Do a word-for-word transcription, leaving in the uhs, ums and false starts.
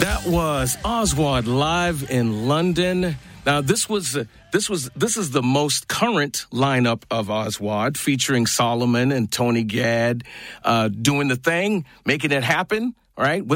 That was Oswald live in London. Now, this was uh, this was this is the most current lineup of Oswald, featuring Solomon and Tony Gadd uh, doing the thing, making it happen. All right. With